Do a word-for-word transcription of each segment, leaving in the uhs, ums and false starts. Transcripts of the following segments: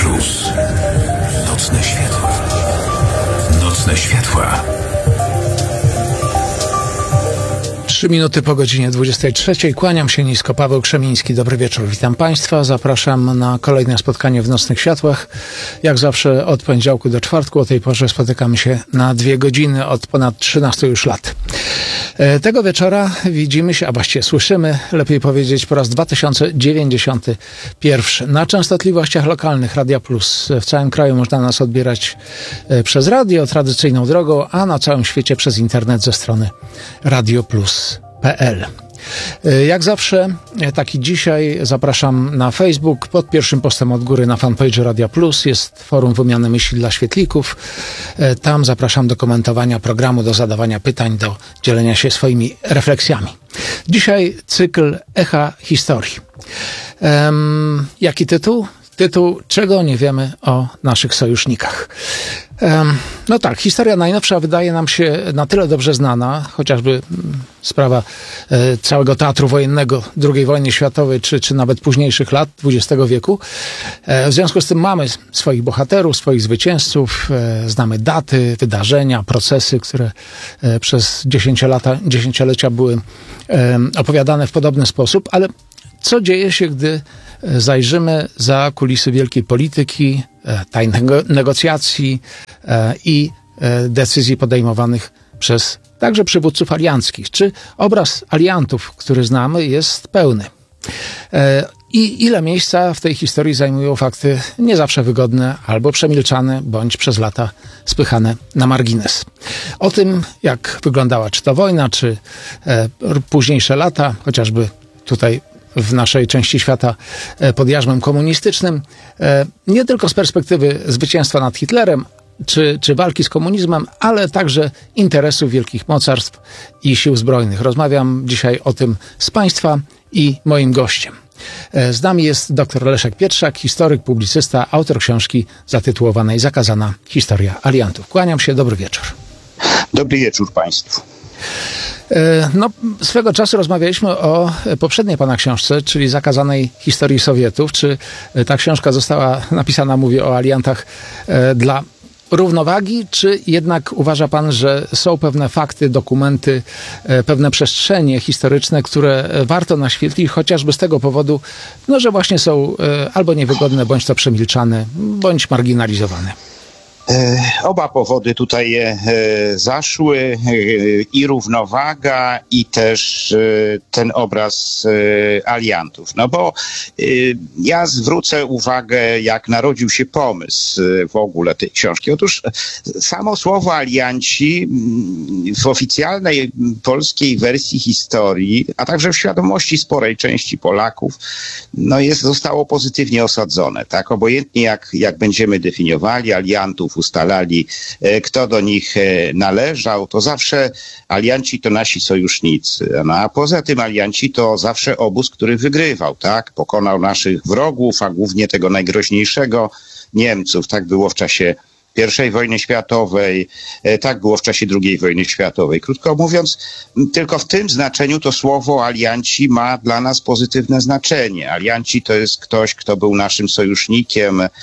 Plus. Nocne światła. Nocne światła. Trzy minuty po godzinie dwudziestej trzeciej. Kłaniam się nisko, Paweł Krzemiński. Dobry wieczór, witam Państwa. Zapraszam na kolejne spotkanie w Nocnych Światłach. Jak zawsze od poniedziałku do czwartku o tej porze spotykamy się na dwie godziny od ponad trzynastu już lat. Tego wieczora widzimy się, a właściwie słyszymy, lepiej powiedzieć, po raz dwa tysiące dziewięćdziesiąty pierwszy. Na częstotliwościach lokalnych Radia Plus. W całym kraju można nas odbierać przez radio, tradycyjną drogą, a na całym świecie przez internet ze strony radio plus kropka p l. Jak zawsze, tak i dzisiaj zapraszam na Facebook. Pod pierwszym postem od góry na fanpage Radia Plus jest forum wymiany myśli dla świetlików. Tam zapraszam do komentowania programu, do zadawania pytań, do dzielenia się swoimi refleksjami. Dzisiaj cykl Echa Historii. Um, jaki tytuł? Tytuł Czego nie wiemy o naszych sojusznikach. Um, no tak, historia najnowsza wydaje nam się na tyle dobrze znana, chociażby sprawa e, całego teatru wojennego drugiej wojny światowej, czy, czy nawet późniejszych lat dwudziestego wieku. E, w związku z tym mamy swoich bohaterów, swoich zwycięzców, e, znamy daty, wydarzenia, procesy, które e, przez dziesięciolata, dziesięciolecia były e, opowiadane w podobny sposób, ale co dzieje się, gdy zajrzymy za kulisy wielkiej polityki, tajnych negocjacji i decyzji podejmowanych przez także przywódców alianckich? Czy obraz aliantów, który znamy, jest pełny? I ile miejsca w tej historii zajmują fakty nie zawsze wygodne, albo przemilczane, bądź przez lata spychane na margines? O tym, jak wyglądała czy to wojna, czy późniejsze lata, chociażby tutaj w naszej części świata pod jarzmem komunistycznym, nie tylko z perspektywy zwycięstwa nad Hitlerem, czy, czy walki z komunizmem, ale także interesów wielkich mocarstw i sił zbrojnych. Rozmawiam dzisiaj o tym z Państwa i moim gościem. Z nami jest dr Leszek Pietrzak, historyk, publicysta, autor książki zatytułowanej Zakazana historia aliantów. Kłaniam się, dobry wieczór. Dobry wieczór Państwu. No, swego czasu rozmawialiśmy o poprzedniej pana książce, czyli Zakazanej historii Sowietów. Czy ta książka została napisana, mówię o aliantach, dla równowagi, czy jednak uważa pan, że są pewne fakty, dokumenty, pewne przestrzenie historyczne, które warto naświetlić, chociażby z tego powodu, no, że właśnie są albo niewygodne, bądź to przemilczane, bądź marginalizowane? Oba powody tutaj zaszły, i równowaga, i też ten obraz aliantów. No bo ja zwrócę uwagę, jak narodził się pomysł w ogóle tej książki. Otóż samo słowo alianci w oficjalnej polskiej wersji historii, a także w świadomości sporej części Polaków, no jest, zostało pozytywnie osadzone. Tak? Obojętnie jak, jak będziemy definiowali aliantów, ustalali, kto do nich należał, to zawsze alianci to nasi sojusznicy. No, a poza tym alianci to zawsze obóz, który wygrywał, tak? Pokonał naszych wrogów, a głównie tego najgroźniejszego, Niemców. Tak było w czasie pierwszej wojny światowej, tak było w czasie drugiej wojny światowej. Krótko mówiąc, tylko w tym znaczeniu to słowo alianci ma dla nas pozytywne znaczenie. Alianci to jest ktoś, kto był naszym sojusznikiem e,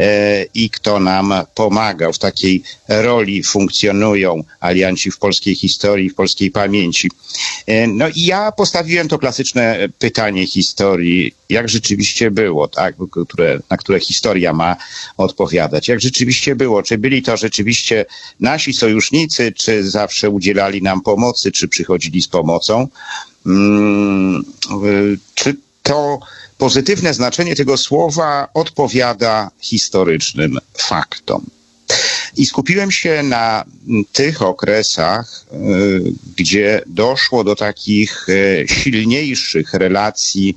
i kto nam pomagał. W takiej roli funkcjonują alianci w polskiej historii, w polskiej pamięci. E, no i ja postawiłem to klasyczne pytanie historii, jak rzeczywiście było, tak, które, na które historia ma odpowiadać. Jak rzeczywiście było? Czy byli to rzeczywiście nasi sojusznicy, czy zawsze udzielali nam pomocy, czy przychodzili z pomocą? Hmm, czy to pozytywne znaczenie tego słowa odpowiada historycznym faktom? I skupiłem się na tych okresach, gdzie doszło do takich silniejszych relacji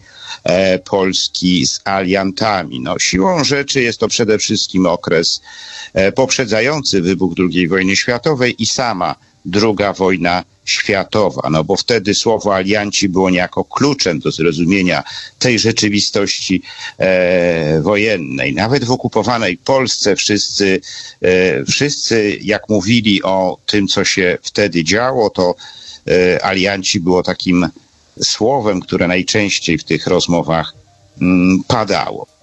Polski z aliantami. No, siłą rzeczy jest to przede wszystkim okres poprzedzający wybuch drugiej wojny światowej i sama druga wojna światowa, no bo wtedy słowo alianci było niejako kluczem do zrozumienia tej rzeczywistości e, wojennej. Nawet w okupowanej Polsce wszyscy, e, wszyscy jak mówili o tym, co się wtedy działo, to e, alianci było takim słowem, które najczęściej w tych rozmowach mm, padało.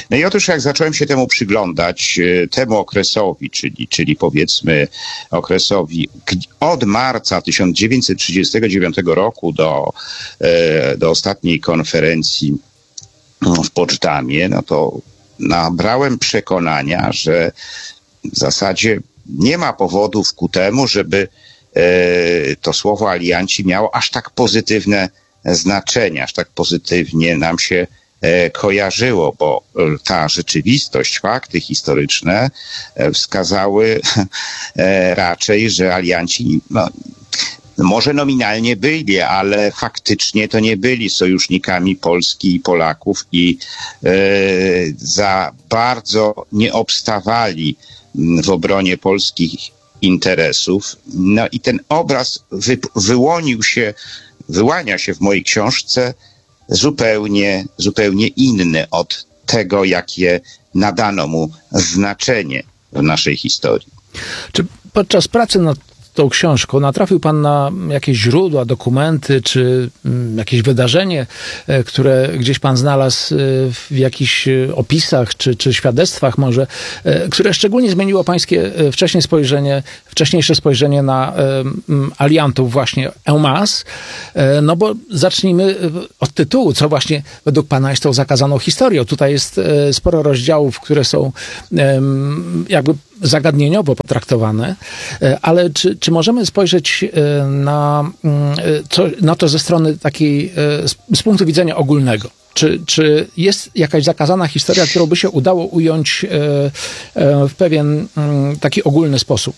No i otóż jak zacząłem się temu przyglądać, temu okresowi, czyli, czyli powiedzmy okresowi od marca tysiąc dziewięćset trzydziestego dziewiątego roku do, do ostatniej konferencji w Poczdamie, no to nabrałem przekonania, że w zasadzie nie ma powodów ku temu, żeby to słowo alianci miało aż tak pozytywne znaczenie, aż tak pozytywnie nam się kojarzyło, bo ta rzeczywistość, fakty historyczne wskazały raczej, że alianci no, może nominalnie byli, ale faktycznie to nie byli sojusznikami Polski i Polaków i e, za bardzo nie obstawali w obronie polskich interesów. No i ten obraz wy, wyłonił się, wyłania się w mojej książce zupełnie, zupełnie inny od tego, jakie nadano mu znaczenie w naszej historii. Czy podczas pracy nad tą książką natrafił pan na jakieś źródła, dokumenty, czy jakieś wydarzenie, które gdzieś pan znalazł w jakichś opisach, czy, czy świadectwach może, które szczególnie zmieniło pańskie wcześniej spojrzenie, wcześniejsze spojrzenie na aliantów właśnie en masse? No bo zacznijmy od tytułu, co właśnie według pana jest tą zakazaną historią. Tutaj jest sporo rozdziałów, które są jakby zagadnieniowo potraktowane, ale czy, czy możemy spojrzeć na, co, na to ze strony takiej, z punktu widzenia ogólnego? Czy, czy jest jakaś zakazana historia, którą by się udało ująć w pewien taki ogólny sposób?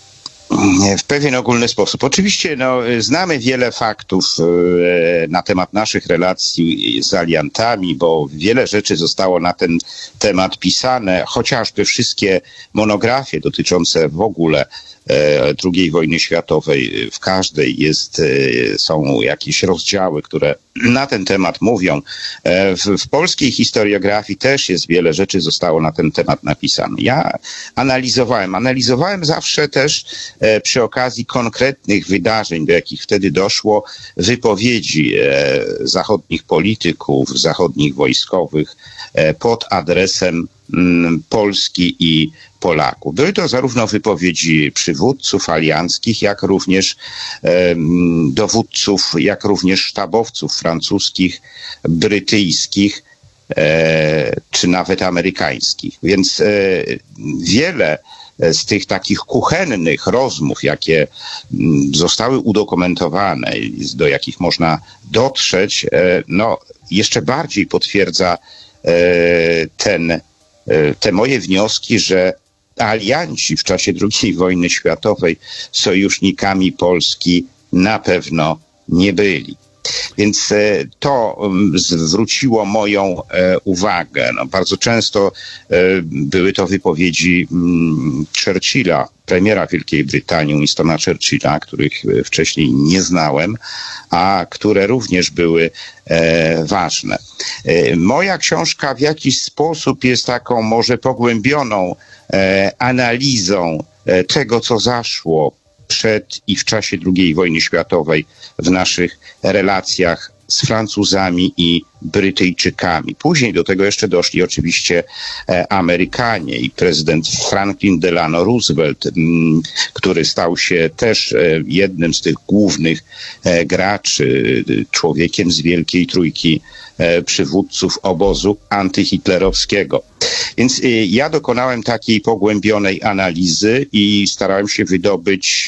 W pewien ogólny sposób. Oczywiście no, znamy wiele faktów e, na temat naszych relacji z aliantami, bo wiele rzeczy zostało na ten temat pisane, chociażby wszystkie monografie dotyczące w ogóle e, drugiej wojny światowej. W każdej jest, e, są jakieś rozdziały, które na ten temat mówią. E, w, w polskiej historiografii też jest wiele rzeczy zostało na ten temat napisane. Ja analizowałem, analizowałem zawsze też przy okazji konkretnych wydarzeń, do jakich wtedy doszło, wypowiedzi e, zachodnich polityków, zachodnich wojskowych e, pod adresem m, Polski i Polaków. Były to zarówno wypowiedzi przywódców alianckich, jak również e, dowódców, jak również sztabowców francuskich, brytyjskich, e, czy nawet amerykańskich. Więc e, wiele z tych takich kuchennych rozmów, jakie zostały udokumentowane, do jakich można dotrzeć, no jeszcze bardziej potwierdza ten, te moje wnioski, że alianci w czasie drugiej wojny światowej sojusznikami Polski na pewno nie byli. Więc to zwróciło moją uwagę. No, bardzo często były to wypowiedzi Churchilla, premiera Wielkiej Brytanii, Winstona Churchilla, których wcześniej nie znałem, a które również były ważne. Moja książka w jakiś sposób jest taką może pogłębioną analizą tego, co zaszło przed i w czasie drugiej wojny światowej w naszych relacjach z Francuzami i Brytyjczykami. Później do tego jeszcze doszli oczywiście Amerykanie i prezydent Franklin Delano Roosevelt, który stał się też jednym z tych głównych graczy, człowiekiem z Wielkiej Trójki przywódców obozu antyhitlerowskiego. Więc ja dokonałem takiej pogłębionej analizy i starałem się wydobyć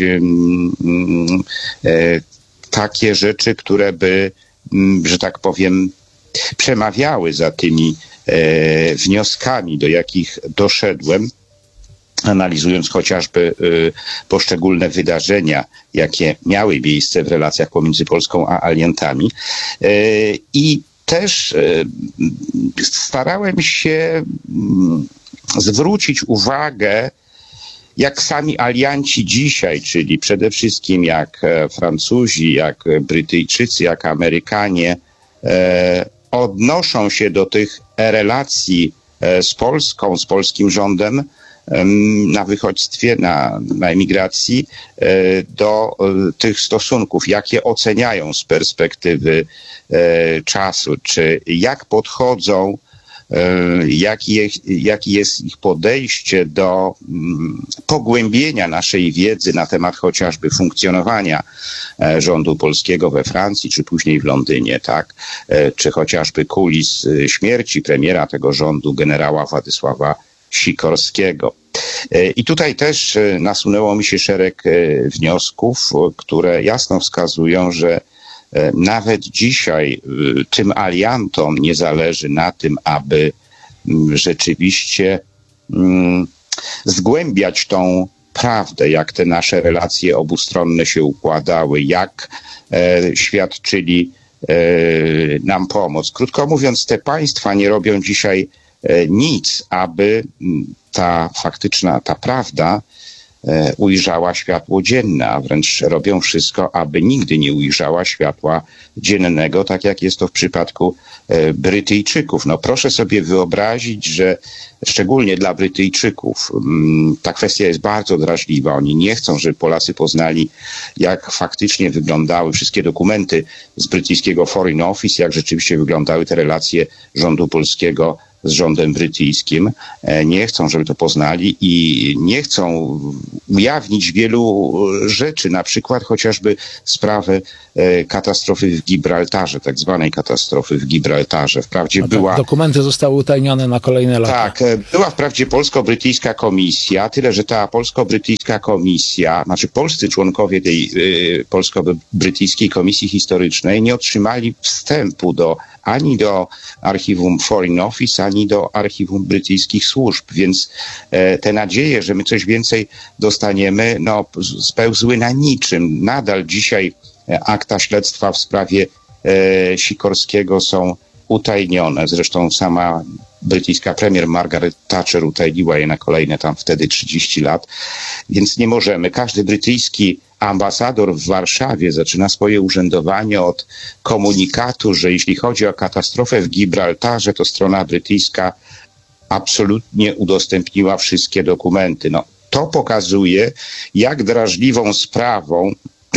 takie rzeczy, które by, że tak powiem, przemawiały za tymi e, wnioskami, do jakich doszedłem, analizując chociażby e, poszczególne wydarzenia, jakie miały miejsce w relacjach pomiędzy Polską a aliantami. E, I też e, starałem się m, zwrócić uwagę, jak sami alianci dzisiaj, czyli przede wszystkim jak Francuzi, jak Brytyjczycy, jak Amerykanie, e, odnoszą się do tych relacji z Polską, z polskim rządem e, na wychodźstwie, na, na emigracji, e, do e, tych stosunków, jakie oceniają z perspektywy e, czasu, czy jak podchodzą Jaki, jaki jest ich podejście do pogłębienia naszej wiedzy na temat chociażby funkcjonowania rządu polskiego we Francji, czy później w Londynie, tak? Czy chociażby kulis śmierci premiera tego rządu, generała Władysława Sikorskiego. I tutaj też nasunęło mi się szereg wniosków, które jasno wskazują, że nawet dzisiaj tym aliantom nie zależy na tym, aby rzeczywiście zgłębiać tą prawdę, jak te nasze relacje obustronne się układały, jak świadczyli nam pomoc. Krótko mówiąc, te państwa nie robią dzisiaj nic, aby ta faktyczna, ta prawda ujrzała światło dzienne, a wręcz robią wszystko, aby nigdy nie ujrzała światła dziennego, tak jak jest to w przypadku Brytyjczyków. No proszę sobie wyobrazić, że szczególnie dla Brytyjczyków ta kwestia jest bardzo drażliwa. Oni nie chcą, żeby Polacy poznali, jak faktycznie wyglądały wszystkie dokumenty z brytyjskiego Foreign Office, jak rzeczywiście wyglądały te relacje rządu polskiego z rządem brytyjskim. Nie chcą, żeby to poznali i nie chcą ujawnić wielu rzeczy, na przykład chociażby sprawę katastrofy w Gibraltarze, tak zwanej katastrofy w Gibraltarze. Wprawdzie no była... Tak, dokumenty zostały utajnione na kolejne lata. Tak, była wprawdzie polsko-brytyjska komisja, tyle że ta polsko-brytyjska komisja, znaczy polscy członkowie tej y, polsko-brytyjskiej komisji historycznej nie otrzymali wstępu do ani do archiwum Foreign Office, ani do archiwum brytyjskich służb, więc e, te nadzieje, że my coś więcej dostaniemy, no spełzły na niczym. Nadal dzisiaj akta śledztwa w sprawie e, Sikorskiego są utajnione. Zresztą sama brytyjska premier Margaret Thatcher utajniła je na kolejne tam wtedy trzydzieści lat, więc nie możemy. Każdy brytyjski ambasador w Warszawie zaczyna swoje urzędowanie od komunikatu, że jeśli chodzi o katastrofę w Gibraltarze, to strona brytyjska absolutnie udostępniła wszystkie dokumenty. No, to pokazuje, jak drażliwą sprawą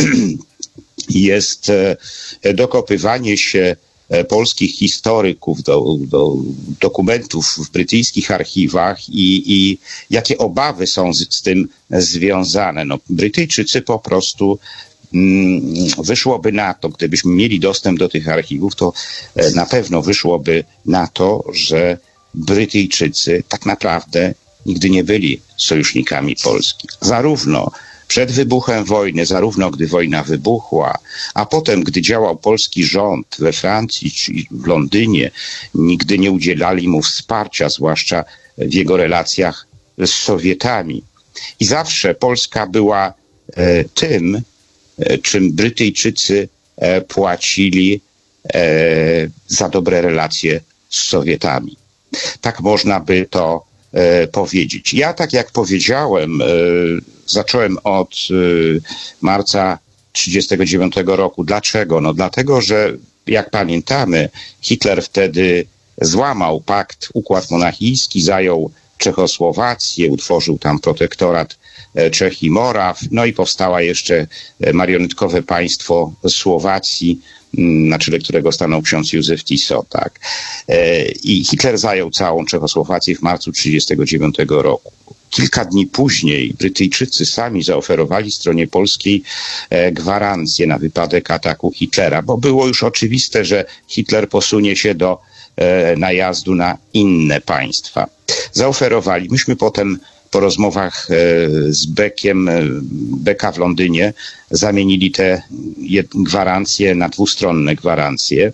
jest dokopywanie się polskich historyków do, do dokumentów w brytyjskich archiwach i, i jakie obawy są z, z tym związane. No, Brytyjczycy po prostu mm, wyszłoby na to, gdybyśmy mieli dostęp do tych archiwów, to na pewno wyszłoby na to, że Brytyjczycy tak naprawdę nigdy nie byli sojusznikami Polski. Zarówno przed wybuchem wojny, zarówno gdy wojna wybuchła, a potem, gdy działał polski rząd we Francji czy w Londynie, nigdy nie udzielali mu wsparcia, zwłaszcza w jego relacjach z Sowietami. I zawsze Polska była e, tym, e, czym Brytyjczycy e, płacili e, za dobre relacje z Sowietami. Tak można by to e, powiedzieć. Ja, tak jak powiedziałem, e, zacząłem od y, marca trzydziestego dziewiątego roku. Dlaczego? No dlatego, że jak pamiętamy, Hitler wtedy złamał pakt, układ monachijski, zajął Czechosłowację, utworzył tam protektorat Czech i Moraw, no i powstała jeszcze marionetkowe państwo Słowacji, na czele którego stanął ksiądz Józef Tiso, tak. I Hitler zajął całą Czechosłowację w marcu trzydziestego dziewiątego roku. Kilka dni później Brytyjczycy sami zaoferowali stronie polskiej gwarancję na wypadek ataku Hitlera, bo było już oczywiste, że Hitler posunie się do najazdu na inne państwa. Zaoferowali. Myśmy potem po rozmowach z Beckiem, Becka w Londynie, zamienili te gwarancje na dwustronne gwarancje.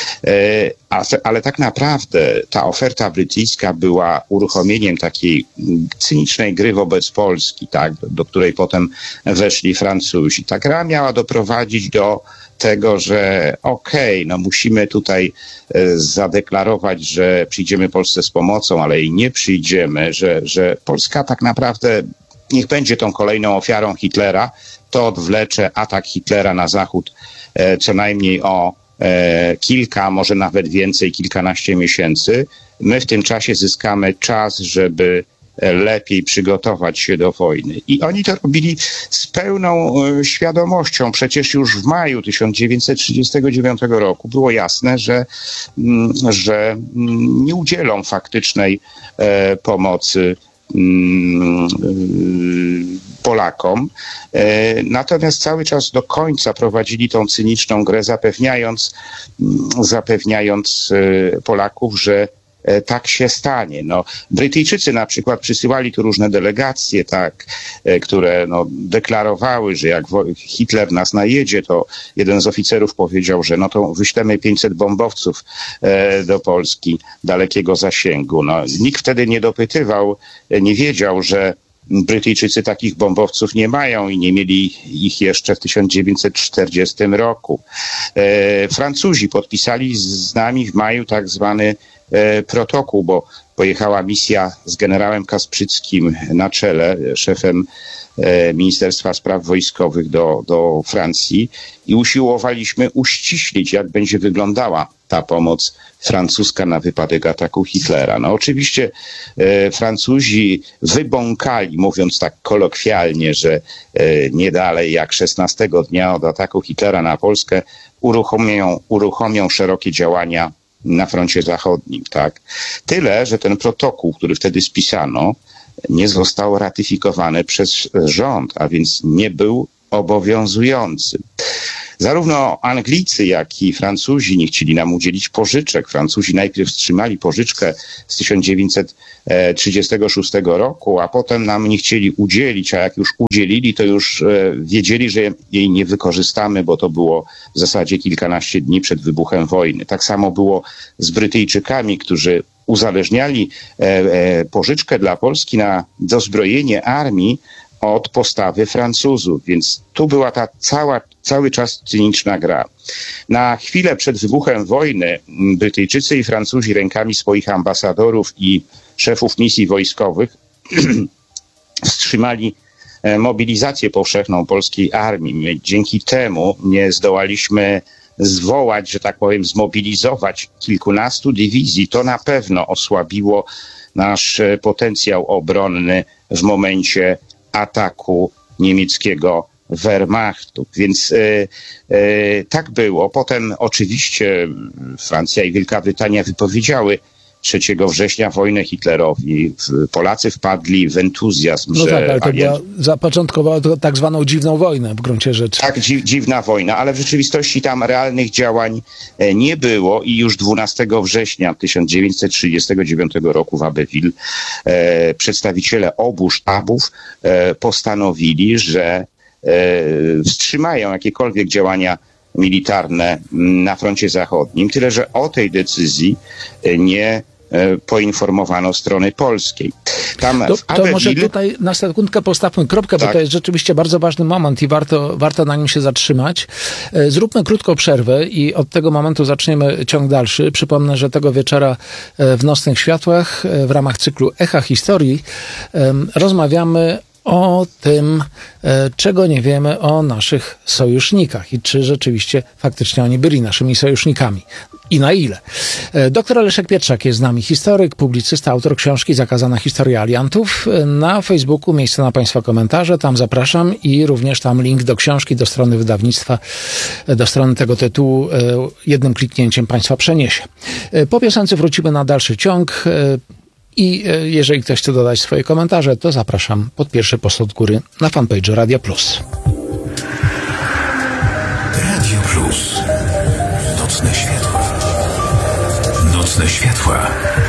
Ale tak naprawdę ta oferta brytyjska była uruchomieniem takiej cynicznej gry wobec Polski, tak, do której potem weszli Francuzi. Ta gra miała doprowadzić do tego, że okej, okay, no musimy tutaj zadeklarować, że przyjdziemy Polsce z pomocą, ale i nie przyjdziemy, że, że Polska tak naprawdę niech będzie tą kolejną ofiarą Hitlera, to odwlecze atak Hitlera na zachód e, co najmniej o e, kilka, może nawet więcej, kilkanaście miesięcy. My w tym czasie zyskamy czas, żeby lepiej przygotować się do wojny. I oni to robili z pełną świadomością. Przecież już w maju tysiąc dziewięćset trzydziestego dziewiątego roku było jasne, że, że nie udzielą faktycznej pomocy Polakom. Natomiast cały czas do końca prowadzili tą cyniczną grę, zapewniając, zapewniając Polaków, że tak się stanie. No, Brytyjczycy na przykład przysyłali tu różne delegacje, tak, które no, deklarowały, że jak Hitler nas najedzie, to jeden z oficerów powiedział, że no to wyślemy pięćset bombowców e, do Polski dalekiego zasięgu. No, nikt wtedy nie dopytywał, nie wiedział, że Brytyjczycy takich bombowców nie mają i nie mieli ich jeszcze w tysiąc dziewięćset czterdziestym roku. E, Francuzi podpisali z nami w maju tak zwany e, protokół, bo pojechała misja z generałem Kasprzyckim na czele, szefem e, Ministerstwa Spraw Wojskowych do, do Francji i usiłowaliśmy uściślić, jak będzie wyglądała ta pomoc francuska na wypadek ataku Hitlera. No oczywiście e, Francuzi wybąkali, mówiąc tak kolokwialnie, że e, nie dalej jak szesnastego dnia od ataku Hitlera na Polskę uruchomią, uruchomią szerokie działania na froncie zachodnim, tak? Tyle, że ten protokół, który wtedy spisano, nie został ratyfikowany przez rząd, a więc nie był obowiązujący. Zarówno Anglicy, jak i Francuzi nie chcieli nam udzielić pożyczek. Francuzi najpierw wstrzymali pożyczkę z tysiąc dziewięćset trzydziestego szóstego roku, a potem nam nie chcieli udzielić, a jak już udzielili, to już wiedzieli, że jej nie wykorzystamy, bo to było w zasadzie kilkanaście dni przed wybuchem wojny. Tak samo było z Brytyjczykami, którzy uzależniali pożyczkę dla Polski na dozbrojenie armii od postawy Francuzów, więc tu była ta cała, cały czas cyniczna gra. Na chwilę przed wybuchem wojny Brytyjczycy i Francuzi rękami swoich ambasadorów i szefów misji wojskowych wstrzymali mobilizację powszechną polskiej armii. My dzięki temu nie zdołaliśmy zwołać, że tak powiem, zmobilizować kilkunastu dywizji. To na pewno osłabiło nasz potencjał obronny w momencie ataku niemieckiego Wehrmachtu. Więc e, e, tak było. Potem oczywiście Francja i Wielka Brytania wypowiedziały trzeciego września wojnę Hitlerowi. Polacy wpadli w entuzjazm. No że tak, ale to alien... była zapoczątkowała tak zwaną dziwną wojnę w gruncie rzeczy. Tak, dzi- dziwna wojna, ale w rzeczywistości tam realnych działań nie było i już dwunastego września tysiąc dziewięćset trzydziestego dziewiątego roku w Abbeville e, przedstawiciele obu sztabów e, postanowili, że e, wstrzymają jakiekolwiek działania militarne na froncie zachodnim, tyle że o tej decyzji nie poinformowano strony polskiej. Tam to, w Abbeville... to może tutaj na sekundkę postawmy kropkę, tak, bo to jest rzeczywiście bardzo ważny moment i warto, warto na nim się zatrzymać. Zróbmy krótką przerwę i od tego momentu zaczniemy ciąg dalszy. Przypomnę, że tego wieczora w Nocnych Światłach w ramach cyklu Echa Historii rozmawiamy o tym, czego nie wiemy o naszych sojusznikach i czy rzeczywiście faktycznie oni byli naszymi sojusznikami i na ile. Doktor Leszek Pietrzak jest z nami, historyk, publicysta, autor książki Zakazana historia aliantów. Na Facebooku miejsce na Państwa komentarze, tam zapraszam i również tam link do książki, do strony wydawnictwa, do strony tego tytułu jednym kliknięciem Państwa przeniesie. Po piosence wrócimy na dalszy ciąg. I jeżeli ktoś chce dodać swoje komentarze, to zapraszam pod pierwszy post od góry na fanpage'u Radia Plus. Radio Plus. Nocne światła. Nocne światła.